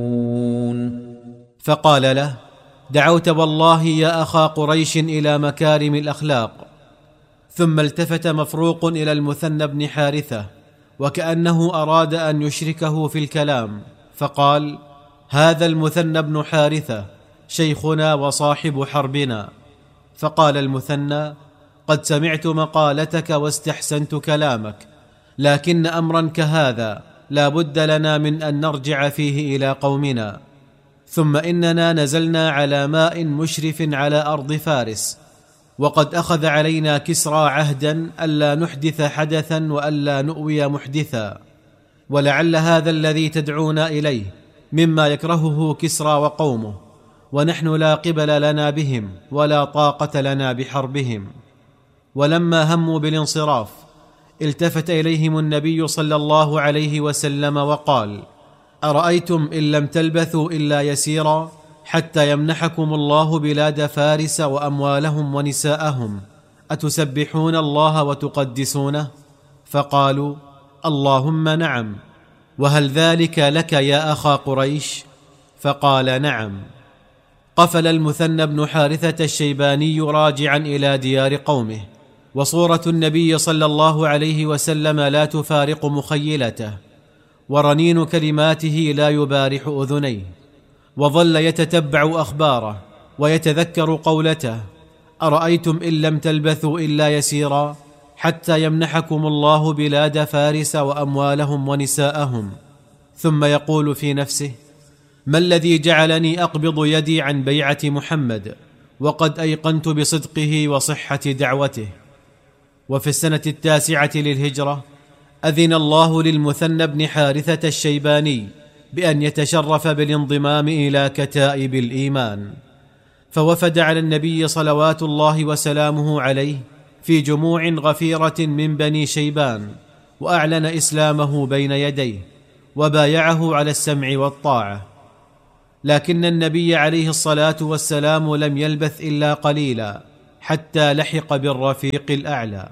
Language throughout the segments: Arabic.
فقال له: دعوت والله يا أخا قريش إلى مكارم الأخلاق. ثم التفت مفروق إلى المثنى بن حارثة وكأنه أراد أن يشركه في الكلام، فقال: هذا المثنى بن حارثة شيخنا وصاحب حربنا. فقال المثنى: قد سمعت مقالتك واستحسنت كلامك، لكن أمرا كهذا لا بد لنا من أن نرجع فيه إلى قومنا، ثم إننا نزلنا على ماء مشرف على أرض فارس، وقد أخذ علينا كسرى عهدا ألا نحدث حدثا وألا نؤوي محدثا، ولعل هذا الذي تدعونا إليه مما يكرهه كسرى وقومه، ونحن لا قبل لنا بهم ولا طاقة لنا بحربهم. ولما هموا بالانصراف التفت إليهم النبي صلى الله عليه وسلم وقال: أرأيتم إن لم تلبثوا إلا يسيرا حتى يمنحكم الله بلاد فارس وأموالهم ونساءهم، أتسبحون الله وتقدسونه؟ فقالوا: اللهم نعم، وهل ذلك لك يا أخا قريش؟ فقال: نعم. قفل المثنى بن حارثة الشيباني راجعا إلى ديار قومه، وصورة النبي صلى الله عليه وسلم لا تفارق مخيلته، ورنين كلماته لا يبارح أذنيه، وظل يتتبع أخباره ويتذكر قولته: أرأيتم إن لم تلبثوا إلا يسيرا حتى يمنحكم الله بلاد فارس وأموالهم ونساءهم، ثم يقول في نفسه: ما الذي جعلني أقبض يدي عن بيعة محمد وقد أيقنت بصدقه وصحة دعوته؟ وفي السنة 9 للهجرة أذن الله للمثنى بن حارثة الشيباني بأن يتشرف بالانضمام إلى كتائب الإيمان، فوفد على النبي صلوات الله وسلامه عليه في جموع غفيرة من بني شيبان، وأعلن إسلامه بين يديه وبايعه على السمع والطاعة. لكن النبي عليه الصلاة والسلام لم يلبث إلا قليلا حتى لحق بالرفيق الأعلى،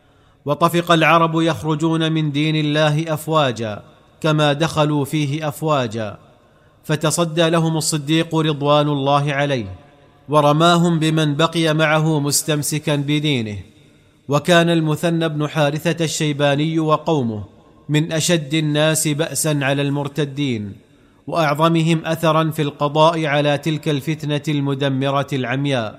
وطفق العرب يخرجون من دين الله أفواجا كما دخلوا فيه أفواجا، فتصدى لهم الصديق رضوان الله عليه ورماهم بمن بقي معه مستمسكا بدينه. وكان المثنى بن حارثة الشيباني وقومه من أشد الناس بأسا على المرتدين وأعظمهم أثرا في القضاء على تلك الفتنة المدمرة العمياء.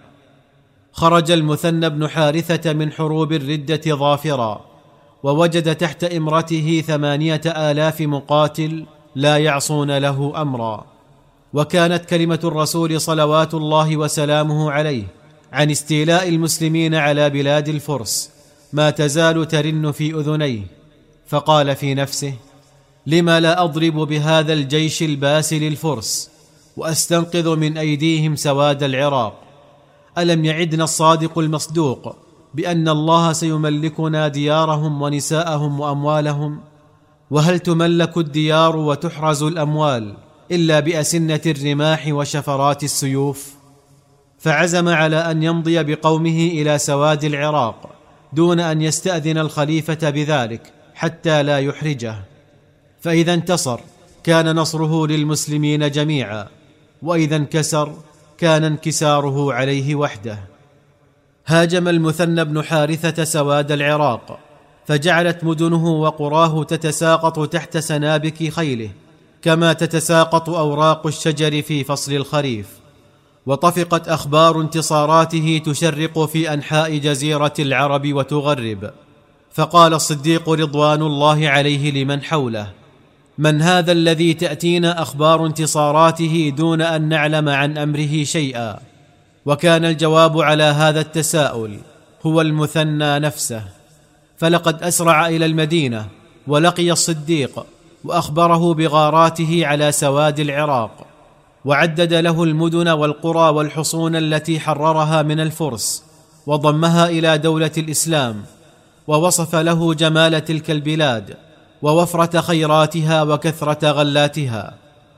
خرج المثنى بن حارثة من حروب الردة ظافرا، ووجد تحت إمرته 8,000 مقاتل لا يعصون له أمرا. وكانت كلمة الرسول صلوات الله وسلامه عليه عن استيلاء المسلمين على بلاد الفرس ما تزال ترن في أذنيه، فقال في نفسه: لما لا أضرب بهذا الجيش الباسل الفرس وأستنقذ من أيديهم سواد العراق؟ ألم يعدنا الصادق المصدوق بأن الله سيملكنا ديارهم ونساءهم وأموالهم؟ وهل تملك الديار وتحرز الأموال إلا بأسنة الرماح وشفرات السيوف؟ فعزم على أن يمضي بقومه إلى سواد العراق دون أن يستأذن الخليفة بذلك حتى لا يحرجه، فإذا انتصر كان نصره للمسلمين جميعا، وإذا انكسر كان انكساره عليه وحده. هاجم المثنى بن حارثة سواد العراق، فجعلت مدنه وقراه تتساقط تحت سنابك خيله كما تتساقط أوراق الشجر في فصل الخريف، وطفقت أخبار انتصاراته تشرق في أنحاء جزيرة العرب وتغرب. فقال الصديق رضوان الله عليه لمن حوله: من هذا الذي تأتينا أخبار انتصاراته دون أن نعلم عن أمره شيئا؟ وكان الجواب على هذا التساؤل هو المثنى نفسه. فلقد أسرع إلى المدينة ولقي الصديق وأخبره بغاراته على سواد العراق، وعدد له المدن والقرى والحصون التي حررها من الفرس وضمها إلى دولة الإسلام، ووصف له جمال تلك البلاد ووفرة خيراتها وكثرة غلاتها،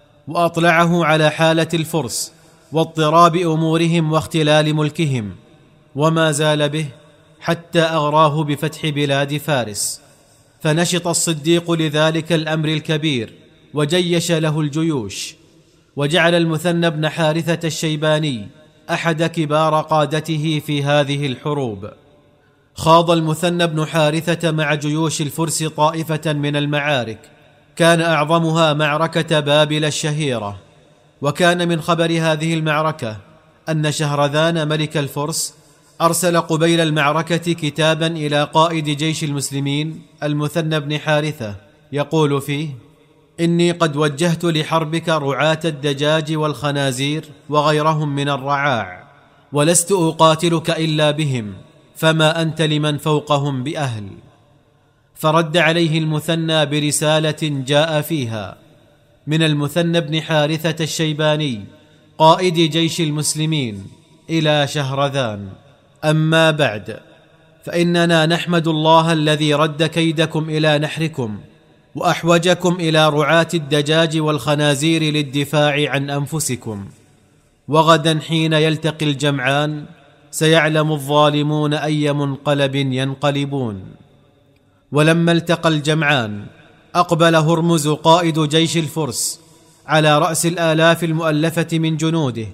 وأطلعه على حالة الفرس واضطراب أمورهم واختلال ملكهم، وما زال به حتى أغراه بفتح بلاد فارس. فنشط الصديق لذلك الأمر الكبير وجيش له الجيوش، وجعل المثنى بن حارثة الشيباني أحد كبار قادته في هذه الحروب. خاض المثنى بن حارثة مع جيوش الفرس طائفة من المعارك، كان أعظمها معركة بابل الشهيرة. وكان من خبر هذه المعركة أن شهرذان ملك الفرس أرسل قبيل المعركة كتابا إلى قائد جيش المسلمين المثنى بن حارثة يقول فيه: إني قد وجهت لحربك رعاة الدجاج والخنازير وغيرهم من الرعاع، ولست أقاتلك إلا بهم، فما أنت لمن فوقهم بأهل. فرد عليه المثنى برسالة جاء فيها: من المثنى بن حارثة الشيباني قائد جيش المسلمين إلى شهرذان: أما بعد، فإننا نحمد الله الذي رد كيدكم إلى نحركم، وأحوجكم إلى رعاة الدجاج والخنازير للدفاع عن أنفسكم. وغدا حين يلتقي الجمعان سيعلم الظالمون أي منقلب ينقلبون. ولما التقى الجمعان أقبل هرمز قائد جيش الفرس على رأس الآلاف المؤلفة من جنوده،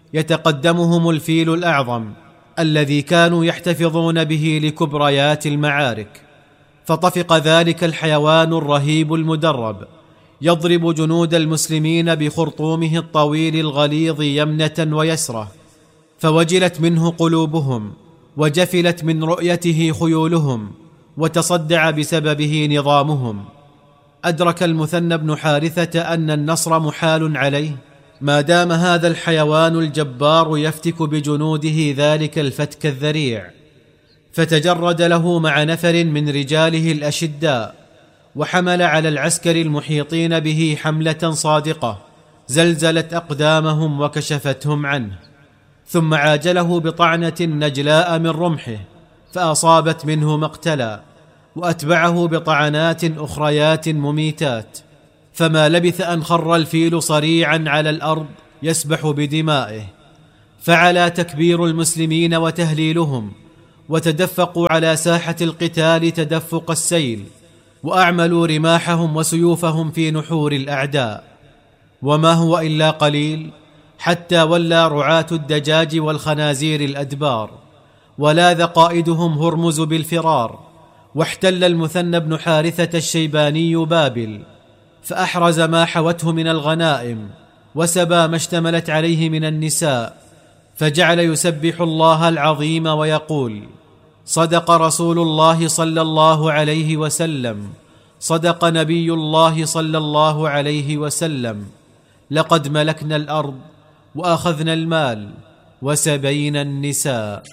يتقدمهم الفيل الأعظم الذي كانوا يحتفظون به لكبريات المعارك. فطفق ذلك الحيوان الرهيب المدرب يضرب جنود المسلمين بخرطومه الطويل الغليظ يمنة ويسرة، فوجلت منه قلوبهم، وجفلت من رؤيته خيولهم، وتصدع بسببه نظامهم. أدرك المثنى بن حارثة أن النصر محال عليه ما دام هذا الحيوان الجبار يفتك بجنوده ذلك الفتك الذريع، فتجرد له مع نفر من رجاله الأشداء، وحمل على العسكر المحيطين به حملة صادقة زلزلت أقدامهم وكشفتهم عنه، ثم عاجله بطعنة نجلاء من رمحه فأصابت منه مقتلا، وأتبعه بطعنات أخريات مميتات، فما لبث أن خر الفيل صريعا على الأرض يسبح بدمائه. فعلى تكبير المسلمين وتهليلهم، وتدفقوا على ساحة القتال تدفق السيل، وأعملوا رماحهم وسيوفهم في نحور الأعداء. وما هو إلا قليل حتى ولى رعاة الدجاج والخنازير الأدبار، ولاذ قائدهم هرمز بالفرار، واحتل المثنى بن حارثة الشيباني بابل، فأحرز ما حوته من الغنائم، وسبى ما اشتملت عليه من النساء، فجعل يسبح الله العظيم ويقول: صدق رسول الله صلى الله عليه وسلم، صدق نبي الله صلى الله عليه وسلم، لقد ملكنا الأرض وأخذنا المال وسبينا النساء.